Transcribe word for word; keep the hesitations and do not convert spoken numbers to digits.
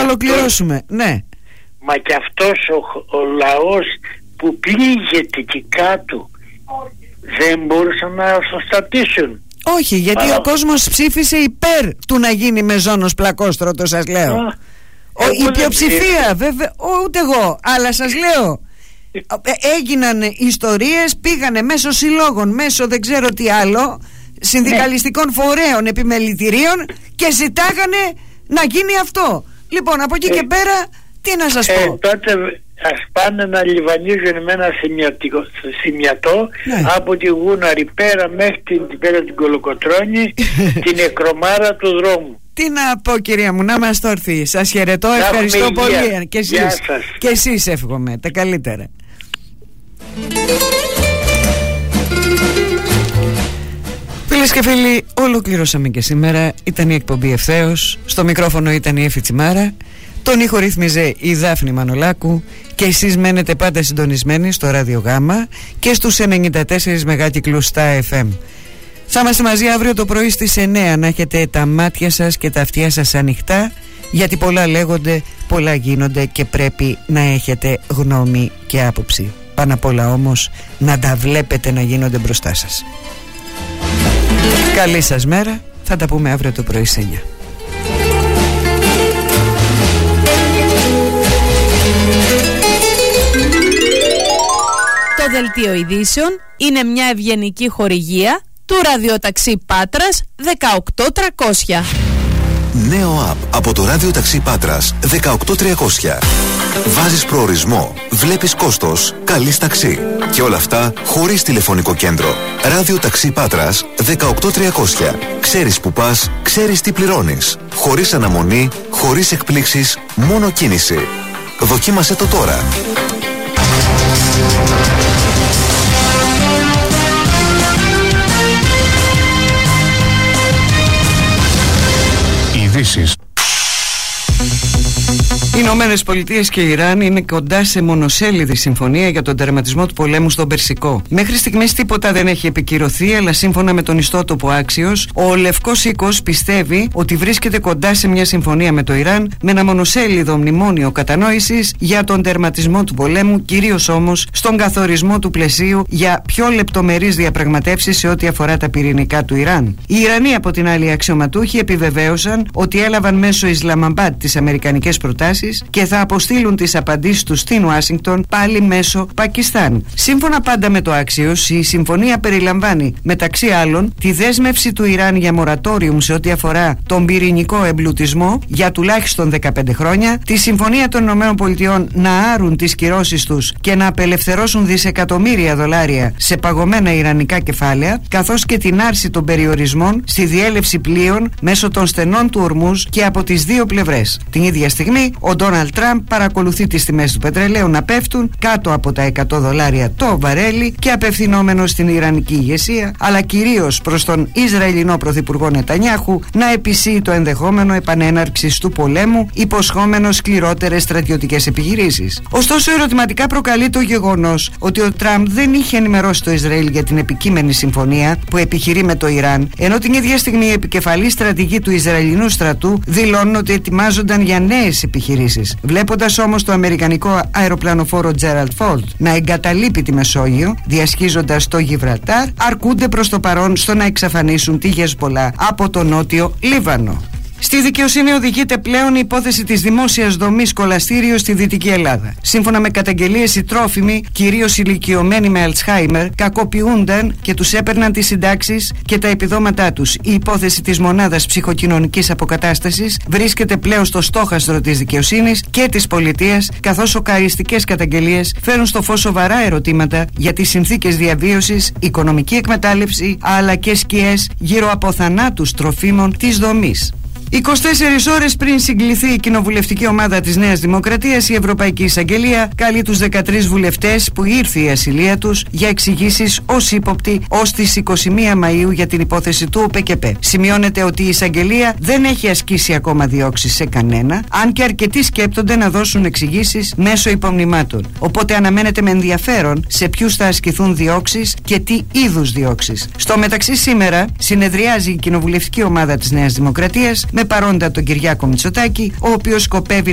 ολοκληρώσουμε. Ναι. Μα και αυτός ο, ο λαός που πλήγεται εκεί κάτω δεν μπορούσαν να σωστατήσουν. Όχι, γιατί Α, ο κόσμος ψήφισε υπέρ του να γίνει μεζόνος πλακόστρωτο, σας λέω. Α, ο, η πλειοψηφία, ε, βέβαια, ο, ούτε εγώ, αλλά σας λέω, ε, έγιναν ιστορίες, πήγανε μέσω συλλόγων, μέσω δεν ξέρω τι άλλο, συνδικαλιστικών φορέων, επιμελητηρίων και ζητάγανε να γίνει αυτό. Λοιπόν, από εκεί ε, και πέρα, τι να σας ε, πω. Τότε ας πάνε να λιβανίζουν με ένα σημειατό, ναι, από τη Γούναρη πέρα μέχρι την, πέρα την Κολοκοτρώνη την εκρομάρα του δρόμου. Τι να πω, κυρία μου, να μας το έρθει. Σας χαιρετώ, ευχαριστώ πολύ. Και εσείς, και εσείς εύχομαι τα καλύτερα. Φίλες και φίλοι, ολοκληρώσαμε και σήμερα. Ήταν η εκπομπή Ευθέως. Στο μικρόφωνο ήταν η Έφη Τσιμάρα. Τον ήχο ρύθμιζε η Δάφνη Μανολάκου. Και εσείς μένετε πάντα συντονισμένοι στο Ράδιο Γάμα και στους ενενήντα τέσσερα μεγάκυκλους στα εφ εμ. Θα είμαστε μαζί αύριο το πρωί στις εννιά. Να έχετε τα μάτια σας και τα αυτιά σας ανοιχτά, γιατί πολλά λέγονται, πολλά γίνονται και πρέπει να έχετε γνώμη και άποψη. Πάνω απ' όλα όμως να τα βλέπετε να γίνονται μπροστά σας. Καλή σας μέρα. Θα τα πούμε αύριο το πρωί στις εννιά. Το δελτίο ειδήσεων είναι μια ευγενική χορηγία του ραδιοταξί Πάτρας δεκαοκτώ τριακόσια. Νέο app από το ραδιοταξί Πάτρας δεκαοκτώ τριακόσια. Βάζεις προορισμό, βλέπεις κόστος, καλείς ταξί. Και όλα αυτά χωρίς τηλεφωνικό κέντρο. Ραδιοταξί Πάτρας δεκαοκτώ τριακόσια. Ξέρεις που πας, ξέρεις τι πληρώνεις. Χωρίς αναμονή, χωρίς εκπλήξεις, μόνο κίνηση. Δοκίμασέ το τώρα. Ειδήσεις. Οι Ηνωμένες Πολιτείες και η Ιράν είναι κοντά σε μονοσέλιδη συμφωνία για τον τερματισμό του πολέμου στον Περσικό. Μέχρι στιγμής τίποτα δεν έχει επικυρωθεί, αλλά σύμφωνα με τον ιστότοπο Άξιος, ο Λευκός Οίκος πιστεύει ότι βρίσκεται κοντά σε μια συμφωνία με το Ιράν με ένα μονοσέλιδο μνημόνιο κατανόησης για τον τερματισμό του πολέμου, κυρίως όμως στον καθορισμό του πλαισίου για πιο λεπτομερείς διαπραγματεύσεις σε ό,τι αφορά τα πυρηνικά του Ιράν. Οι Ιρανοί, από την άλλη, αξιωματούχοι επιβεβαίωσαν ότι έλαβαν μέσω Ισλαμαμπάντ τις αμερικανικές προτάσεις και θα αποστείλουν τις απαντήσεις τους στην Ουάσιγκτον πάλι μέσω Πακιστάν. Σύμφωνα πάντα με το Άξιος, η συμφωνία περιλαμβάνει μεταξύ άλλων τη δέσμευση του Ιράν για μορατόριουμ σε ό,τι αφορά τον πυρηνικό εμπλουτισμό για τουλάχιστον δεκαπέντε χρόνια, τη συμφωνία των ΗΠΑ να άρουν τις κυρώσεις τους και να απελευθερώσουν δισεκατομμύρια δολάρια σε παγωμένα ιρανικά κεφάλαια, καθώς και την άρση των περιορισμών στη διέλευση πλοίων μέσω των στενών του Ορμούζ και από τις δύο πλευρές. Την ίδια στιγμή, ο Ντόναλντ Τραμπ παρακολουθεί τις τιμές του πετρελαίου να πέφτουν κάτω από τα εκατό δολάρια το βαρέλι και απευθυνόμενο στην ιρανική ηγεσία, αλλά κυρίως προς τον Ισραηλινό πρωθυπουργό Νετανιάχου να επισύει το ενδεχόμενο επανέναρξης του πολέμου, υποσχόμενο σκληρότερες στρατιωτικές επιχειρήσεις. Ωστόσο, ερωτηματικά προκαλεί το γεγονός ότι ο Τραμπ δεν είχε ενημερώσει το Ισραήλ για την επικείμενη συμφωνία που επιχειρεί με το Ιράν, ενώ την ίδια στιγμή οι επικεφαλής στρατηγοί του Ισραηλινού στρατού δηλώνουν ότι ετοιμάζονταν για νέες επιχειρήσεις. Βλέποντας όμως το αμερικανικό αεροπλανοφόρο Gerald Ford να εγκαταλείπει τη Μεσόγειο, διασχίζοντας το Γιβραλτάρ, αρκούνται προς το παρόν στο να εξαφανίσουν τη Χεσμπολά από το νότιο Λίβανο. Στη δικαιοσύνη οδηγείται πλέον η υπόθεση της δημόσιας δομής κολαστήριο στη Δυτική Ελλάδα. Σύμφωνα με καταγγελίες, οι τρόφιμοι, κυρίως ηλικιωμένοι με Αλτσχάιμερ, κακοποιούνταν και τους έπαιρναν τις συντάξεις και τα επιδόματά τους. Η υπόθεση της μονάδας ψυχοκοινωνικής αποκατάστασης βρίσκεται πλέον στο στόχαστρο της δικαιοσύνης και της πολιτείας, καθώς σοκαριστικές καταγγελίες φέρουν στο φως σοβαρά ερωτήματα για τις συνθήκες διαβίωσης, οικονομική εκμετάλλευση, αλλά και σκιές γύρω από θανάτους τροφίμων της δομής. είκοσι τέσσερις ώρες πριν συγκληθεί η κοινοβουλευτική ομάδα της Νέας Δημοκρατίας, η Ευρωπαϊκή Εισαγγελία καλεί τους δεκατρείς βουλευτές που ήρθε η ασυλία τους για εξηγήσεις ως ύποπτοι ως τις εικοστή πρώτη Μαΐου για την υπόθεση του ΟΠΕΚΕΠΕ. Σημειώνεται ότι η Εισαγγελία δεν έχει ασκήσει ακόμα διώξεις σε κανένα, αν και αρκετοί σκέπτονται να δώσουν εξηγήσεις μέσω υπομνημάτων. Οπότε αναμένεται με ενδιαφέρον σε ποιους θα ασκηθούν διώξεις και τι είδους διώξεις. Στο μεταξύ, σήμερα συνεδριάζει η κοινοβουλευτική ομάδα της Νέας Δημοκρατίας με παρόντα τον Κυριάκο Μητσοτάκη, ο οποίος σκοπεύει